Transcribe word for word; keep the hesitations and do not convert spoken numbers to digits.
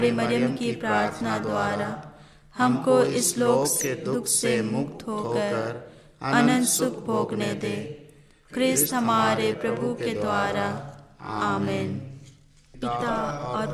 मरियम की प्रार्थना द्वारा हमको इस लोक के दुख से मुक्त होकर अनंत सुख भोगने दे। क्रिस्त हमारे प्रभु के द्वारा आमीन। पिता और